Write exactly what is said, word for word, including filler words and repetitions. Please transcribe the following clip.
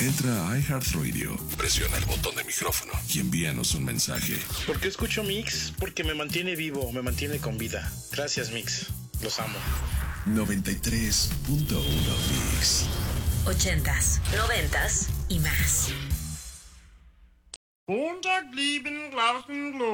Entra a iHeartRadio, presiona el botón de micrófono y envíanos un mensaje. ¿Por qué escucho Mix? Porque me mantiene vivo, me mantiene con vida. Gracias, Mix. Los amo. noventa y tres punto uno Mix. Ochentas, noventas y más.